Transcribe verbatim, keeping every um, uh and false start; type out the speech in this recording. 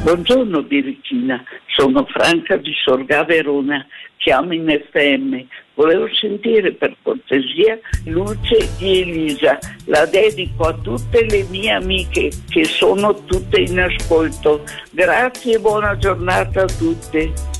Buongiorno Birichina, sono Franca di Sorga Verona, chiamo in F M. Volevo sentire per cortesia Luce di Elisa, la dedico a tutte le mie amiche che sono tutte in ascolto. Grazie e buona giornata a tutte.